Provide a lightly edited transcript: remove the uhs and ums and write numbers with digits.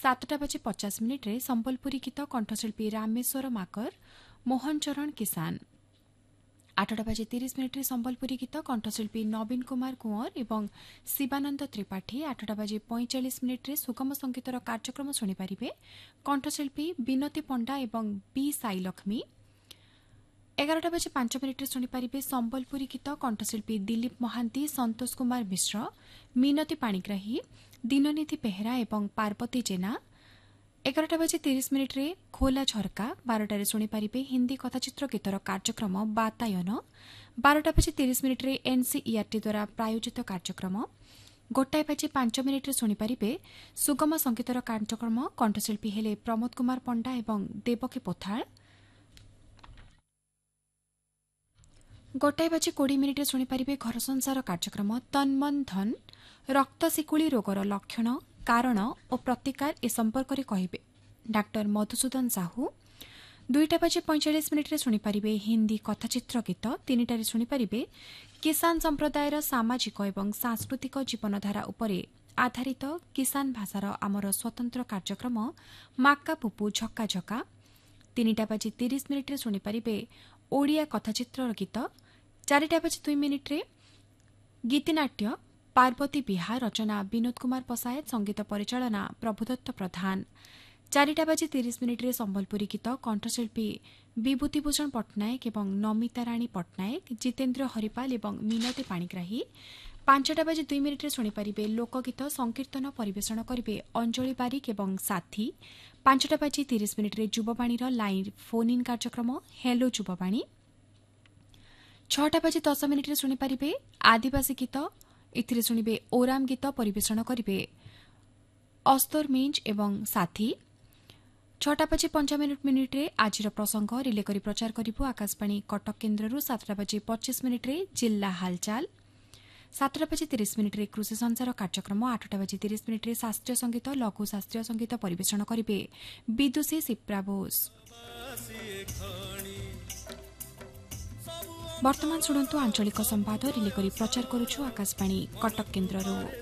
7:50 संबलपुरी गीत कंठशिल्पी रामेश्वर माकर मोहन चरण किसान 8:30 संबलपुरी गीत कंठशिल्पी नवीन कुमार कुंवर एवं शिवानंद त्रिपाठी 8:45 सुगम संगीतर कार्यक्रम शुणिपारे कंठशिल्पी विनती पंडा एवं बी साईलक्ष्मी 11:05 शुणिपारे संबलपुरी गीत कंठशिल्पी दिलीप महांती संतोष कुमार मिश्र मिनती पाणिग्राही दीननिधि बेहरा एवं पार्वती जेना 11:30 खोला झरका 12 शुणिपारे हिंदी कथाचित्र गीतर कार्यक्रम बातायन 12:30 एनसीईआरटी द्वारा प्रायोजित कार्यक्रम 1:05 शुणिपारे सुगम संगीतर कार्यक्रम कंठशिल्पी हेले प्रमोद कुमार पंडा एवं देवकी पोथाल 1:20 शुणिपारे घर संसार कार्यक्रम तन मन धन रक्त शिकुली रोगर लक्षण कारण और प्रतिकार ए संपर्क में कहिबे डाक्टर मधुसूदन साहू 2:45 शुणिपारे हिंदी कथाचित्र गीत 3 शुणिपारे किसान संप्रदायर सामाजिक और सांस्कृतिक जीवनधारा उपरे आधारित किसान भाषार आमर स्वतंत्र कार्यक्रम माक्का पुपु झक्का झक्का 3:30 शुणिपारे ओडिया कथाचित्र गीत 4:02 गीतिनाट्य पार्वती बिहार रचना विनोद कुमार पसायत संगीत परिचालना प्रभुदत्त प्रधान 4:30 संबलपुरी गीत कंठशिल्पी विभूतिभूषण पट्टनायक एवं नमिता राणी पट्टनायक जितेन्द्र हरिपाल एवं मिनती पाणिग्राही 5:02 शुणिपारे लोकगीत संकीर्तन परिवेषण करेंगे अंजलि बारिक एवं साथी 5:30 युववाणी लाइन फोन इन कार्यक्रम हेलो युववाणी 6:10 शुणिपारे आदिवासी गीत एथिरे शुणिबे ओराम गीत परिवेषण करेंगे अस्तोर मिंज एवं साथी 6:55 आजिर प्रसंग रिले करी प्रचार करिबु आकाशवाणी कटक केन्द्रରୁ 7:25 जिल्ला हालचाल 7:30 कृषि संसार कार्यक्रम 8:30 शास्त्रीय संगीत लघु शास्त्रीय संगीत परिवेषण करेंगे विदुषी शिप्रा बोस वर्तमान शुणु आंचलिक संवाद रिले करी प्रचार करुछु आकाशवाणी कटक केन्द्रରୁ